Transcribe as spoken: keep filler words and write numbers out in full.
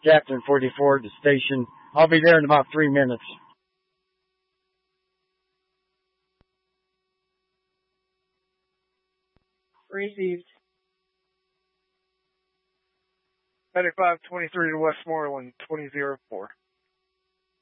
Captain forty-four at the station. I'll be there in about three minutes. Received. ninety-five twenty-three to Westmoreland, twenty oh four.